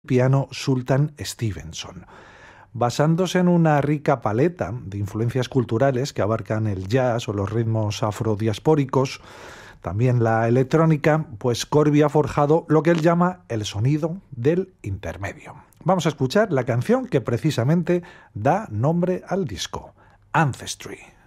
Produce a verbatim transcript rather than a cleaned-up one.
piano Sultan Stevenson. Basándose en una rica paleta de influencias culturales que abarcan el jazz o los ritmos afrodiaspóricos, también la electrónica, pues Corby ha forjado lo que él llama el sonido del intermedio. Vamos a escuchar la canción que precisamente da nombre al disco, Ancestry.